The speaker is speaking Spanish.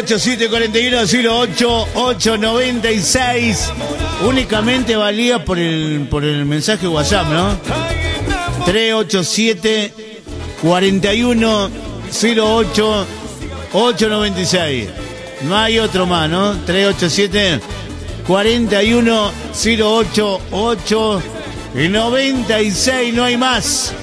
387 41 08 896. Únicamente valía por el mensaje WhatsApp, ¿no? 387 41 08 896. No hay otro más, ¿no? 387 41 08 896. No hay más.